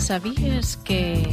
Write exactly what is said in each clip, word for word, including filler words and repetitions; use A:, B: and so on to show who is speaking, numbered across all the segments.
A: Sabies que...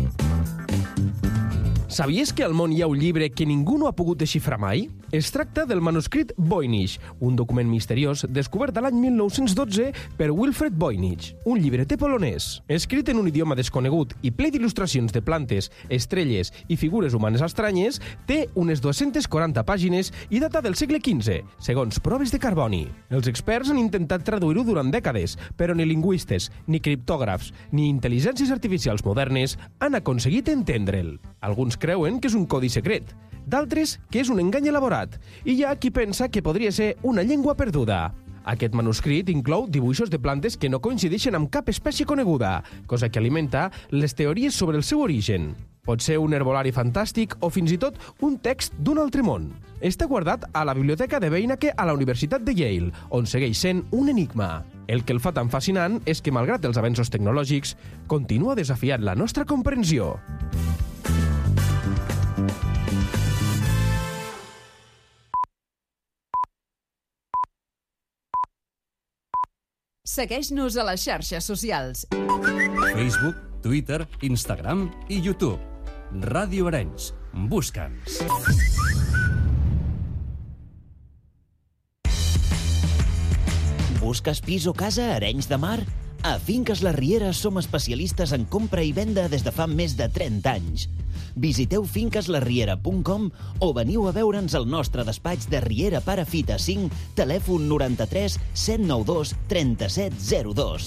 B: Sabies que al món hi ha un llibre que ningú no ha pogut desxifrar mai? Es tracta del manuscrit Voynich, un document misteriós descobert l'any mil nou-cents dotze per Wilfred Voynich, un llibreter polonès. Escrit en un idioma desconegut i ple d'il·lustracions de plantes, estrelles i figures humanes estranyes, té unes dues-centes quaranta pàgines i data del segle quinze, segons proves de carboni. Els experts han intentat traduir-ho durant dècades, però ni lingüistes, ni criptògrafs, ni intel·ligències artificials modernes han aconseguit entendre'l. Alguns creuen que és un codi secret, d'altres que és un engany elaborat, i hi ha qui pensa que podria ser una llengua perduda. Aquest manuscrit inclou dibuixos de plantes que no coincideixen amb cap espècie coneguda, cosa que alimenta les teories sobre el seu origen. Pot ser un herbolari fantàstic o fins i tot un text d'un altre món. Està guardat a la biblioteca de Beinecke a la Universitat de Yale, on segueix sent un enigma. El que el fa tan fascinant és que, malgrat els avenços tecnològics, continua desafiant la nostra comprensió.
C: Segueix-nos a les xarxes socials.
D: Facebook, Twitter, Instagram i YouTube. Ràdio Arenys. Busca'ns.
E: Busques pis o casa a Arenys de Mar? A Finques La Riera som especialistes en compra i venda des de fa més de trenta anys. Visiteu finques la riera punt com o veniu a veure'ns al nostre despatx de Riera Parafita cinc, telèfon noranta-tres set nou dos trenta-set zero dos.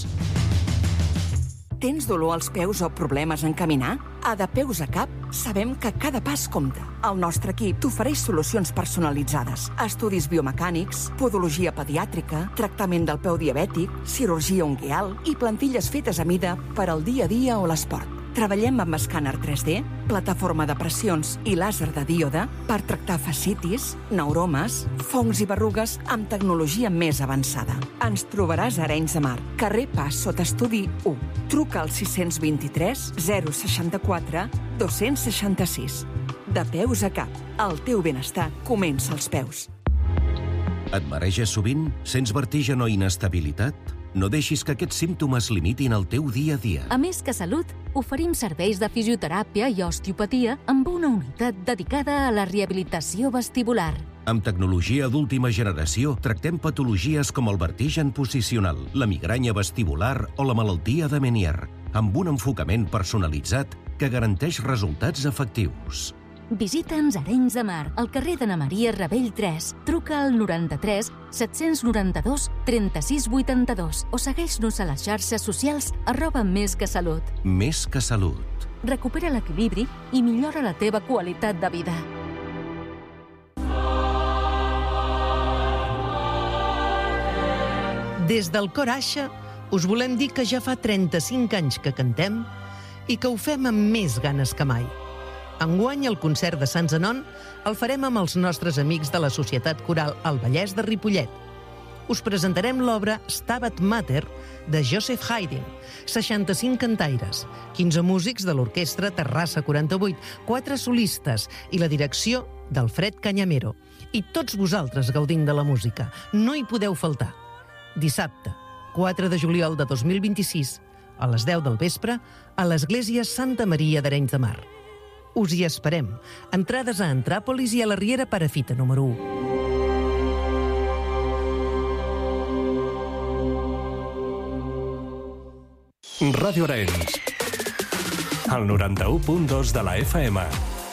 F: Tens dolor als peus o problemes en caminar? A De Peus a Cap sabem que cada pas compta. El nostre equip t'ofereix solucions personalitzades, estudis biomecànics, podologia pediàtrica, tractament del peu diabètic, cirurgia unguial i plantilles fetes a mida per al dia a dia o l'esport. Treballem amb escàner tres D, plataforma de pressions i làser de díode per tractar fascitis, neuromes, fongs i berrugues amb tecnologia més avançada. Ens trobaràs a Arenys de Mar, carrer Pas sota estudi u. Truca al sis dos tres zero seixanta-quatre dos seixanta-sis. De Peus a Cap, el teu benestar comença als peus.
G: Et mareges sovint? Sents vertigen o inestabilitat? No deixis que aquests símptomes limitin el teu dia a dia.
H: A Més que Salut, oferim serveis de fisioteràpia i osteopatia amb una unitat dedicada a la rehabilitació vestibular.
G: Amb tecnologia d'última generació, tractem patologies com el vertigen posicional, la migranya vestibular o la malaltia de Meniere, amb un enfocament personalitzat que garanteix resultats efectius.
H: Visita'ns a Arenys de Mar, al carrer d'Anna Maria Ravell tres. Truca al noranta-tres set noranta-dos trenta-sis vuitanta-dos o segueix-nos a les xarxes socials arroba Més que Salut.
G: Més que Salut.
H: Recupera l'equilibri i millora la teva qualitat de vida.
I: Des del Cor Aixa us volem dir que ja fa trenta-cinc anys que cantem i que ho fem amb més ganes que mai. Enguany, el concert de Sant Zenon el farem amb els nostres amics de la Societat Coral El Vallès de Ripollet. Us presentarem l'obra Stabat Mater de Joseph Haydn, seixanta-cinc cantaires, quinze músics de l'orquestra Terrassa quaranta-vuit, quatre solistes i la direcció d'Alfred Cañamero. I tots vosaltres gaudint de la música. No hi podeu faltar. Dissabte, quatre de juliol de dos mil vint-i-sis, a les deu del vespre, a l'Església Santa Maria d'Arenys de Mar. Us hi esperem. Entrades a Antràpolis i a la Riera Parafita número u.
D: Ràdio Arenys, el noranta-u punt dos de la F M.